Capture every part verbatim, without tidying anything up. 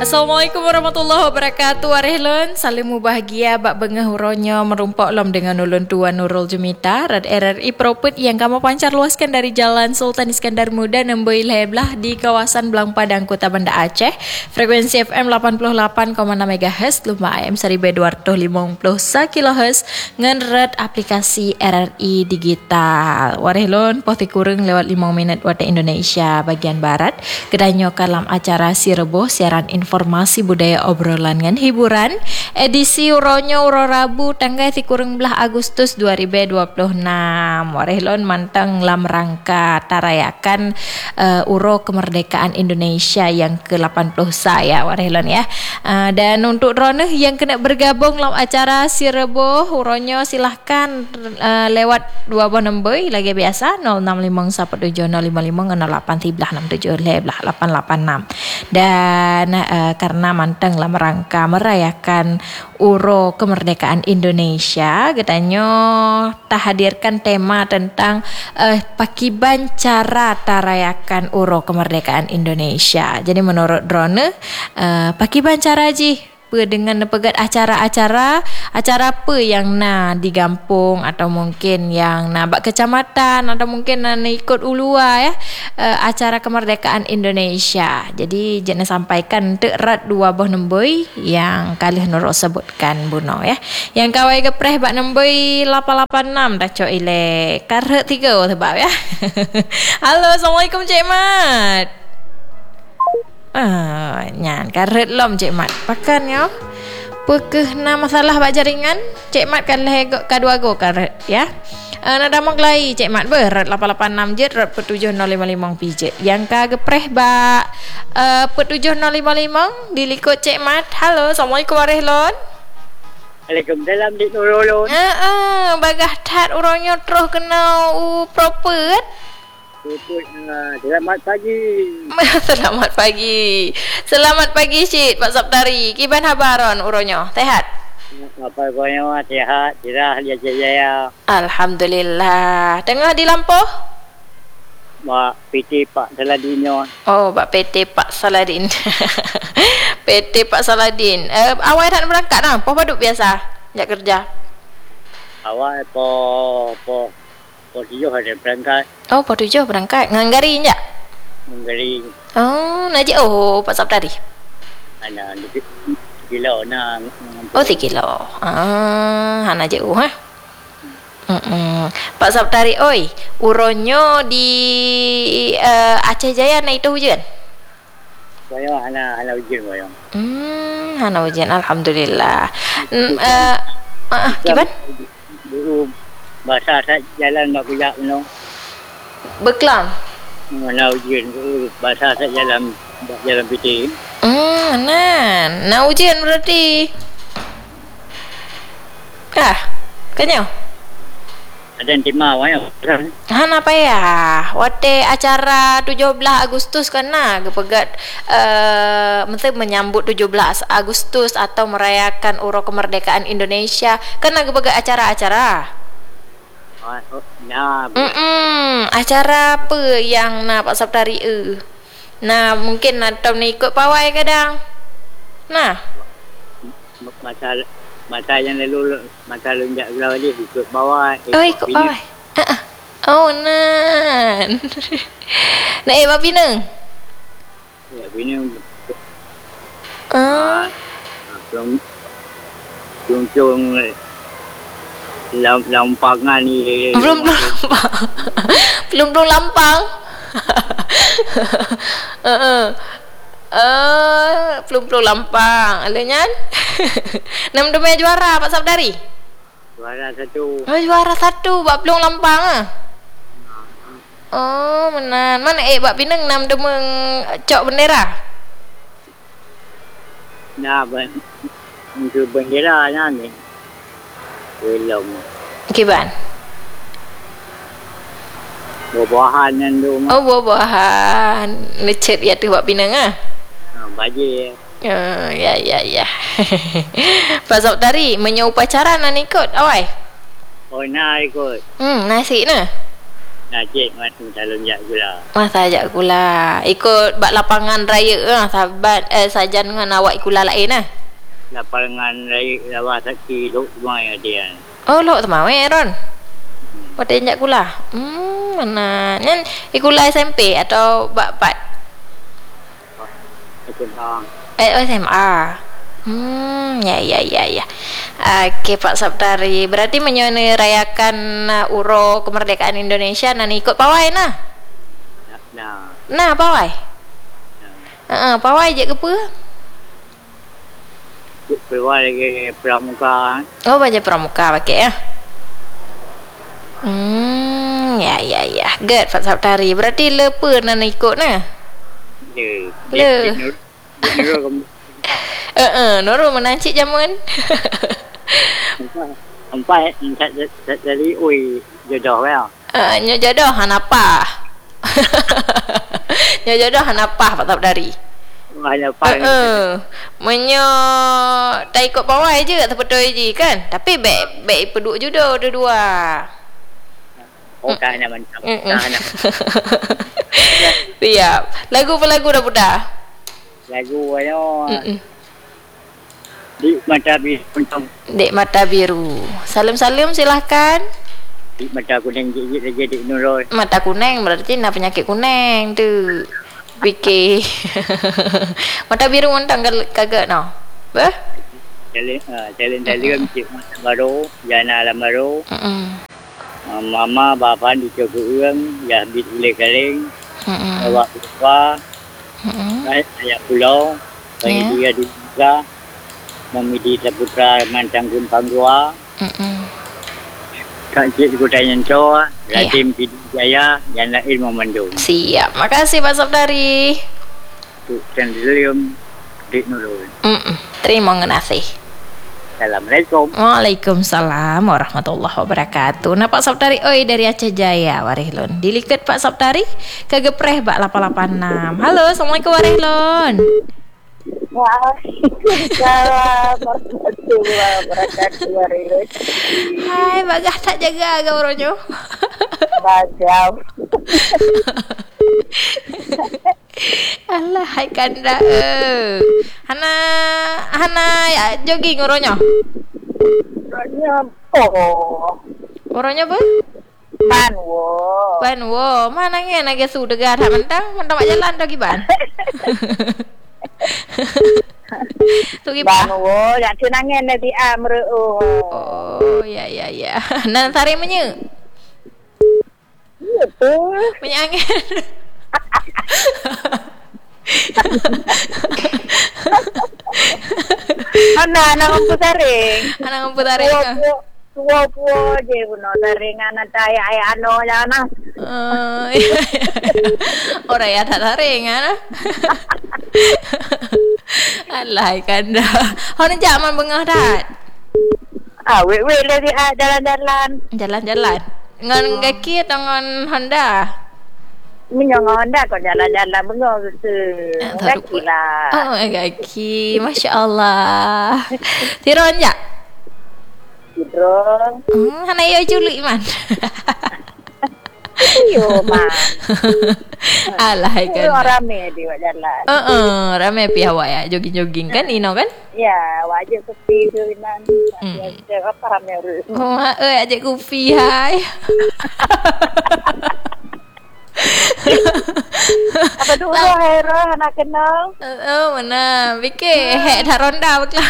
Assalamualaikum warahmatullahi wabarakatuh. Arehlon, salam bahagia bak bengah huronyo merumpak lom dengan ulun tua Nurul Jumita Rad R R I Propet yang kamu pancar luaskan dari Jalan Sultan Iskandar Muda Nemboi Leblah di kawasan Belang Padang Kota Banda Aceh. Frekuensi F M lapan puluh lapan koma enam megahertz, lumba A M seribu dua ratus lima puluh satu kilohertz ngan rad aplikasi R R I digital. Warehlon poti kurang lewat lima minit waktu Indonesia bagian barat. Kedanyo kalam acara Si Rebo siaran informasi budaya obrolan ngan hiburan edisi uronyo uro Rabu tanggal tikurang belah Agustus dua ribu dua puluh enam. Warehlon manteng lam rangka tarayakan uh, uro kemerdekaan Indonesia yang ke delapan puluh saya Warehlon ya. Uh, dan untuk drone yang kena bergabung dalam acara Si Rebo uronyo silahkan uh, lewat dua buah nombor lagi biasa nol enam lima satu tujuh nol lima lima nol delapan tiga enam tujuh delapan delapan enam. Dan uh, karena manteng lah merangka merayakan Uro Kemerdekaan Indonesia, katanya tak hadirkan tema tentang uh, pakiban cara tarayakan Uro Kemerdekaan Indonesia. Jadi menurut drone uh, pakiban cara ji dengan pegat acara-acara acara apa yang na digampung atau mungkin yang na bak kecamatan atau mungkin na ikut ulua ya uh, acara kemerdekaan Indonesia. Jadi jangan sampaikan terat dua buah nemboi yang kali Nurul sebutkan buno ya. Yang kawai gepreh bak nemboi lapan lapan enam dah cok ile karek tiga sebab ya. Halo, Assalamualaikum Cik Mat. Ah, nyan karet lom Cik Mat. Pakan yo. Pekeh na masalah bak jaringan, Cik Mat kan lehego kadua go karet ya. Uh, nada maglai Cik Mat berat lapan lapan enam jet rat tujuh nol lima lima pije. Yang ka gepreh bak uh, tujuh nol lima lima dilikut Cik Mat. Halo, Assalamualaikum Warehlon. Waalaikumsalam Dik Nurul. Ah, uh, uh, bagah tat uronyo terus kena u propet. Betul. Uh, selamat pagi. Selamat pagi. Selamat pagi Cik Pak Saptari. Kiban habaron uronyo? Sehat? Apa koyo sehat, cerah dia jaya. Alhamdulillah. Tengah di Lampoh? Mak P T Pak Saladin. Oh, Pak P T Pak Saladin. P T Pak Saladin. Eh, awal tak berangkat dah. Poh paduk biasa. Jak kerja. Awal po po po tujuh ada berangkat. Oh, po tujuh berangkat. Nganggari jak? Nganggari. Oh, naji oh Pak Saptari. Ana kilo na. Oh, tiga kilo. Ah, hana je uh ha. Mm-mm. Pak Saptari, oi, uronyo di uh, Aceh Jaya na itu hujan? Koyo ana ana hujan koyo. Hmm, hana hujan, alhamdulillah. Mm, uh, uh, kiban? Dulu bahasa saya jalan nak kuyak no. Beklam. Ana hujan dulu bahasa saya jalan jalan P T. Hmm, nan, na hujan berarti. Ah, kanyo. Ada tema wayo. Han apa ya? Wate acara tujuh belas Agustus kena gepegat uh, mesti menyambut tujuh belas Agustus atau merayakan Uro Kemerdekaan Indonesia. Kena gepegat acara-acara. Nah, Mm-mm, acara apa yang nak Pak Saptari e? Nah, mungkin atau nak ikut pawai kadang. Nah, masalah masa yang lalu masa lunjak gelau dia ikut bawah. Oh, ikut pawai. Uh-uh. Oh, nan. Nak eh babi neng? Ya, bini Ah, belum cung lam lampangan ni. belum belum lampang. belum belum lampang. uh-uh. Uh, belum-belum lampang. Alanya enam domain juara Pak Saptari. Juara satu. Oh, juara satu bak belum lampang ah. Oh, menan. Mana eh bak pinang enam domeng cok bendera. Nah, ben untuk bendera ni. Belum. Kiban. Buah-buahan yang tu. Oh, buah-buahan. Lecet ya tu bak pinang ah. Baju. Uh, ya ya ya. Pak Saptari menyo upacara nak ikut awai. Oh, nak ikut. Hmm, nasi nah. Najib masa calon jak gula. Masa ajak kula. Ikut bak lapangan raya lah. Sahabat eh sajan dengan awak kula lain lah. Lapangan raya lawa sakit lok semua yang dia. Oh, lok temawe Ron. Pada ajak kula. Hmm, mana? Nan ikula S M P atau bak pat? Ikut bang. Eh, S M A. Hmm, ya ya ya ya. Okey Pak Saptari, berarti menyone rayakan uh, uro kemerdekaan Indonesia nan ikut pawai nah. Nah. Nah, pawai. Ha uh, pawai je ke apa? Keluar lagi pramuka. Oh, baca pramuka pakai ya. Hmm, ya ya ya. Good Pak Saptari. Berarti lepa nan ikut nah. Ya. Le. Eh eh, Nurul menancik jamuan. Empat empat dari ui jodoh kan. Eh, nyo jodoh han apa? Nyo jodoh han apa Pak Saptari? Hanya apa? Eh, eh. Menyo tak ikut pawai je tak betul je kan. Tapi baik baik peduk jodoh dua-dua. Oh, kan hanya macam. Kan. Siap. Lagu apa lagu dah budak? Lagu ayo. Di mata biru untung. Dek mata biru. Salam-salam silahkan. Di mata kuning gigit saja di Nurul. Mata kuning berarti nak penyakit kuning tu. Fikir. Mata biru untang kagak no. Bah? Jalan ah jalan jalan cik masa baru, jana alam baru. Hmm. Mama bapa di Jogo Urang, ya bit boleh galing. Hmm. Bawa bapa. Hmm. Saya pulau. Bagi dia di juga. Memilih Saputra Mantanggun Panggua. Hmm. Kak Cik Kudayan Coa, Radim Pidi Jaya, yang lain memandung. Siap. Makasih Pak Saptari. Tuk Candelium, Dik Nurul. Hmm. Terima kasih. Assalamualaikum. Waalaikumsalam warahmatullahi wabarakatuh. Nah Pak Saptari oi dari Aceh Jaya Warihlun. Diliket Pak Saptari kegepreh Bak lapan lapan enam. Halo, Assalamualaikum Warihlun. Waalaikumsalam warahmatullahi wabarakatuh. Hai, bagah tak jaga agak oronyo. Bagau. Alah, hai kanda. Eh. Hana hana ya jogging oronyo. Orangnya oh. Oronyo apa? Panwo. Panwo, mana nge nage su degar ha mentang, mentang mak jalan dah giban. Tu giban. Panwo, yang tunangan nanti amre oh. Oh, ya ya ya. Nan sari menye. Iya tu. Menye angin. Ana ana mampu taring. Anak mampu tarik ke? Tua tua je puno taring ana tay ay ano jana. Eh, orang ya tak taring kan? Alah kanda. Hon jaman bengah dah. Ah, we we lagi ah jalan-jalan. Jalan-jalan. Ngan kaki atau ngan Honda? Minyak Honda kau jalan-jalan bengong tu. Kaki lah. Oh, kaki. Masya Allah. Tiron jak? Tiron. Hmm, hana yo culik man. Yo man. Alah kan. Orang ramai di jalan. Eh, uh, ramai pi awak ya jogging-jogging kan Ino kan? Ya, wajib sepi tu nanti. Ya, apa ramai ru. Oh, eh ajak kopi hai. Apa dulu hero anak kenal? Oh, mana? Fikir hek dah ronda beklah.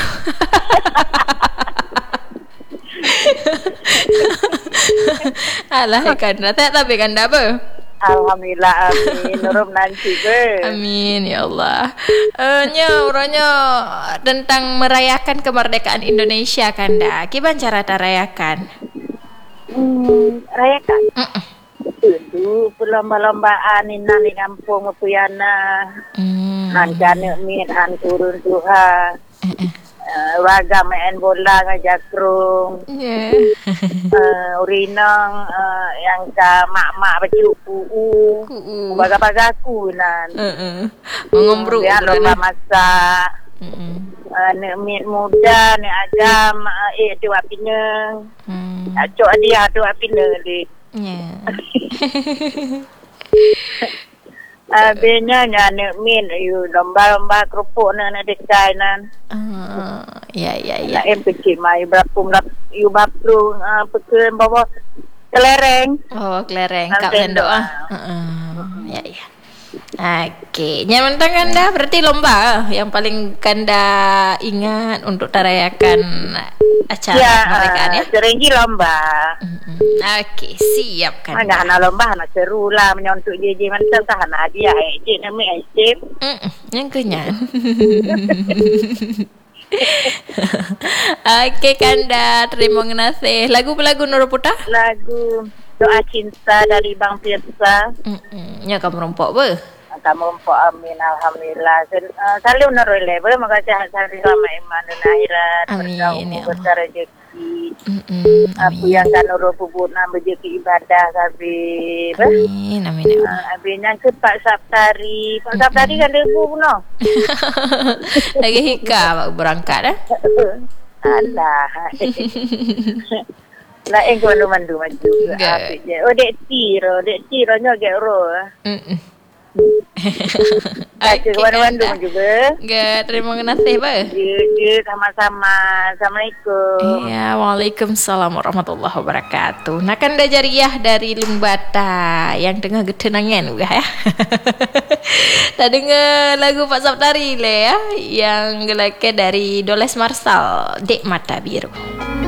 Alah kan tak tapi kan dah apa? Alhamdulillah amin. Nurum nanti ke. Amin ya Allah. Eh nya uranya tentang merayakan kemerdekaan Indonesia kan dah. Gimana cara rayakan? Hmm, rayakan. Mm-mm. Itu perlomba-lombaan inna di kampung Mepuyana. Hmm. Nancane mit an turun Tuhan. Uh, warga main bola ngajakrung. Yeah. uh, urinang uh, yang ka mak-mak baju puu. Ku. Baga-bagaku nan. Heeh. Mengombruk Ya lomba masak. Heeh. Uh, nek mit muda nek agam uh, eh tu apine. Hmm. Acok dia tu apine di. Ya. Abisnya nyana min you lomba-lomba kerupuk na na dekai nan. Uh, ya ya ya. Na em kecil mai berapa berapa you baplu uh, pekan bawa kelereng. Oh, kelereng kak Nanti sendok ah. Uh-uh. Ya ya. Okey, nyaman tangan dah berarti lomba yang paling kanda ingat untuk terayakan acara Ya, kemerdekaan ya. Serenggi lomba. Mm-mm. Okey, siap kan. Anak anak lomba anak seru lah menyontuk je je macam tak anak dia je nama Aisyah. Mm-mm. Yang kenyang. Okey Kanda, terima kasih. Lagu-lagu Nurul Putah? Lagu Doa Cinta dari Bang Tirsa. Mm-mm. Ya kamu rompok ber. Kamu rompok amin alhamdulillah. Uh, Selalu Nurul level maka sehat sehari lama iman dan akhirat. Amin ya Allah. Besar rezeki. Mm-mm. Apa yang kan Nurul puput nak berjeki ibadah sabi. Amin amin ya Allah. Uh, Abis yang ke Pak Saptari. Pak Saptari kan debu pun no. Lagi hika Pak berangkat dah. Alah. Lah engkau mandu maju. Apik je. Oh dek tiro, dek tiro nyogek ro. Mm. Okey, kawan-kawan juga. Gak, terima kasih Pak. Ya, ya, sama-sama. Assalamualaikum. Ya, waalaikumsalam warahmatullahi wabarakatuh. Nah kan dah jariah dari Lumbata yang tengah getenangan juga ya. Tak dengar lagu Pak Saptari le ya, yang gelake dari Doles Marsal, Dek Mata Biru.